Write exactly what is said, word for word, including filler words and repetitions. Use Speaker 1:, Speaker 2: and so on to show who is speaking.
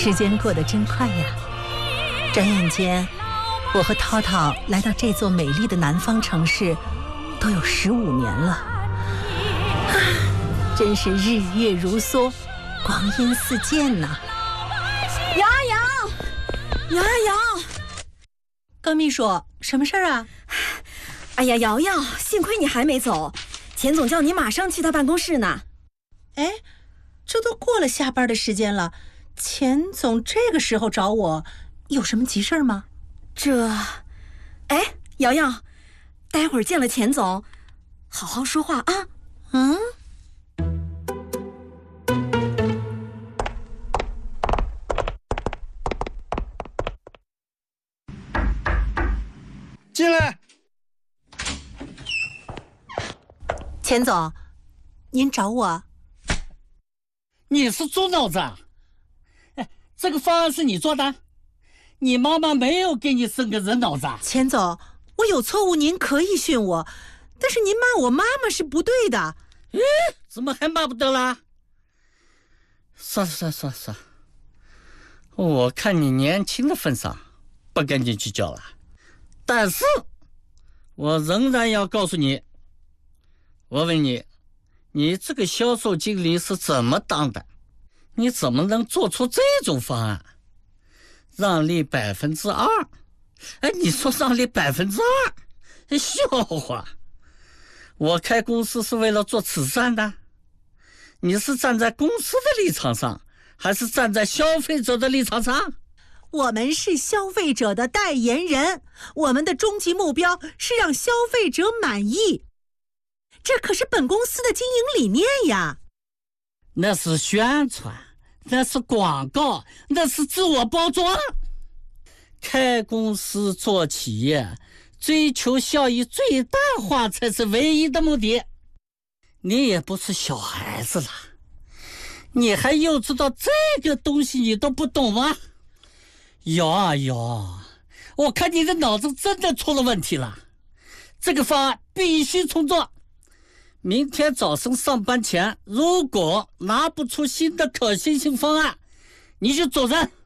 Speaker 1: 时间过得真快呀！转眼间，我和涛涛来到这座美丽的南方城市，都有十五年了。啊，真是日月如梭，光阴似箭呐！
Speaker 2: 瑶瑶，瑶瑶，
Speaker 1: 高秘书，什么事儿啊？
Speaker 2: 哎呀，瑶瑶，幸亏你还没走，钱总叫你马上去他办公室呢。
Speaker 1: 哎，这都过了下班的时间了，钱总这个时候找我，有什么急事儿吗？
Speaker 2: 这，哎，瑶瑶，待会儿见了钱总，好好说话啊。
Speaker 1: 嗯。
Speaker 3: 进来。
Speaker 1: 钱总，您找我？
Speaker 4: 你是猪脑子啊？哎，这个方案是你做的？你妈妈没有给你生个人脑子啊？
Speaker 1: 钱总，我有错误您可以训我，但是您骂我妈妈是不对的。
Speaker 4: 哎，怎么还骂不得啦？算了算了算了算了，我看你年轻的份上，不跟你计较了。但是，我仍然要告诉你，我问你，你这个销售经理是怎么当的？你怎么能做出这种方案？让利百分之二？哎，你说让利百分之二？笑话！我开公司是为了做慈善的，你是站在公司的立场上，还是站在消费者的立场上？
Speaker 1: 我们是消费者的代言人，我们的终极目标是让消费者满意，这可是本公司的经营理念呀。
Speaker 4: 那是宣传，那是广告，那是自我包装。开公司做企业，追求效益最大化才是唯一的目的。你也不是小孩子了，你还幼稚到这个东西你都不懂吗？瑶啊瑶，我看你的脑子真的出了问题了，这个方案必须重做。明天早上上班前，如果拿不出新的可行性方案，你就走人。